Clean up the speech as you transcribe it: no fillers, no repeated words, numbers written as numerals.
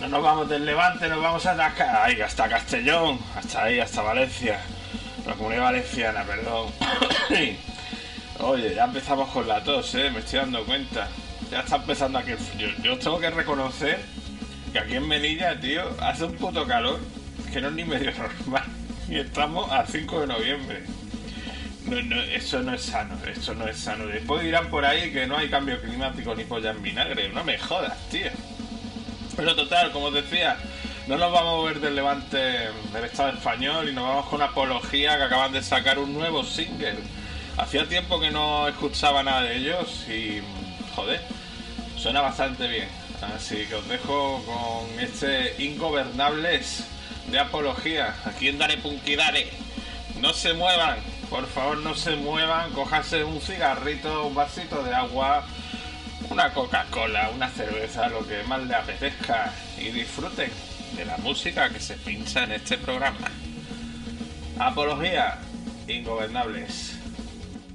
No nos vamos del Levante, nos vamos hasta Castellón, hasta ahí, hasta Valencia. La Comunidad Valenciana, perdón. Oye, ya empezamos con la tos, me estoy dando cuenta. Ya está empezando aquí el frío. Yo tengo que reconocer que aquí en Melilla, tío, hace un puto calor que no es ni medio normal. Y estamos a 5 de noviembre. No, eso no es sano, eso no es sano. Después dirán por ahí que no hay cambio climático ni polla en vinagre. No me jodas, tío. Pero total, como os decía, no nos vamos a mover del Levante del Estado español y nos vamos con Apología, que acaban de sacar un nuevo single. Hacía tiempo que no escuchaba nada de ellos y, joder, suena bastante bien. Así que os dejo con este Ingobernables de Apología. Aquí en Dare Punky Dare. No se muevan, por favor, no se muevan. Cójanse un cigarrito, un vasito de agua, una Coca-Cola, una cerveza, lo que más les apetezca, y disfruten de la música que se pincha en este programa. Apología, Ingobernables.